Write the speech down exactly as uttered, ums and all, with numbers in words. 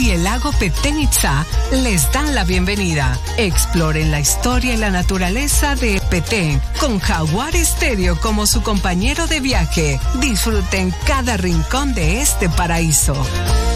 y el lago Petén Itzá les dan la bienvenida. Exploren la historia y la naturaleza de Petén con Jaguar Estéreo como su compañero de viaje. Disfruten cada rincón de este paraíso.